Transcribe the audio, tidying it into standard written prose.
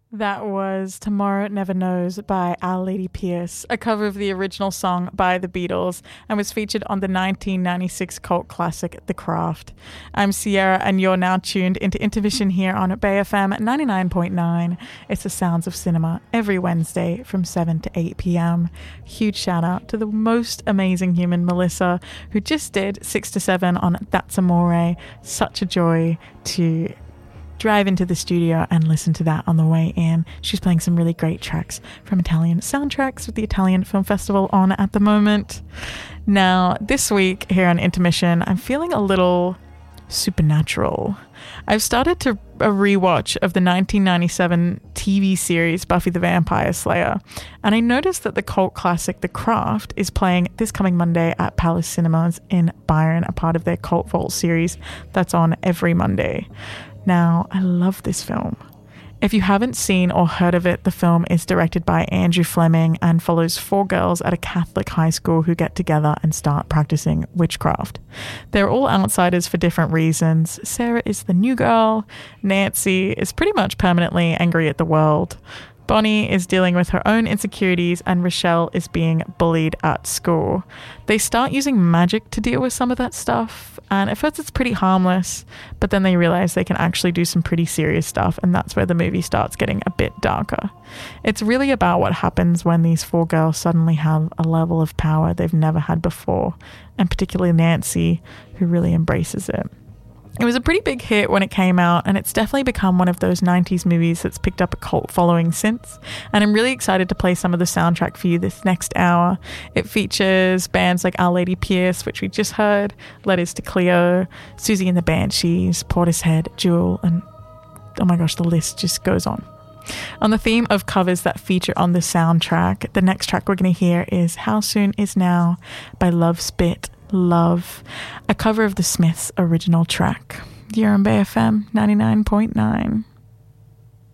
That was Tomorrow Never Knows by Our Lady Pierce, a cover of the original song by the Beatles, and was featured on the 1996 cult classic The Craft. I'm Sierra, and you're now tuned into Intermission here on Bay FM 99.9. It's the sounds of cinema every Wednesday from 7 to 8 p.m. Huge shout out to the most amazing human, Melissa, who just did 6 to 7 on That's Amore. Such a joy to drive into the studio and listen to that on the way in. She's playing some really great tracks from Italian soundtracks with the Italian Film Festival on at the moment. Now, this week here on Intermission, I'm feeling a little supernatural. I've started a rewatch of the 1997 TV series Buffy the Vampire Slayer, and I noticed that the cult classic The Craft is playing this coming Monday at Palace Cinemas in Byron, a part of their Cult Vault series that's on every Monday. Now, I love this film. If you haven't seen or heard of it, the film is directed by Andrew Fleming and follows 4 girls at a Catholic high school who get together and start practicing witchcraft. They're all outsiders for different reasons. Sarah is the new girl. Nancy is pretty much permanently angry at the world. Bonnie is dealing with her own insecurities, and Rochelle is being bullied at school. They start using magic to deal with some of that stuff, and at first it's pretty harmless, but then they realize they can actually do some pretty serious stuff, and that's where the movie starts getting a bit darker. It's really about what happens when these 4 girls suddenly have a level of power they've never had before, and particularly Nancy, who really embraces it. It was a pretty big hit when it came out, and it's definitely become one of those 90s movies that's picked up a cult following since, and I'm really excited to play some of the soundtrack for you this next hour. It features bands like Our Lady Pierce, which we just heard, Letters to Cleo, Susie and the Banshees, Portishead, Jewel, and oh my gosh, the list just goes on. On the theme of covers that feature on the soundtrack, the next track we're going to hear is How Soon Is Now by Love Spit Love, a cover of the Smiths' original track. You're on Bay FM 99.9.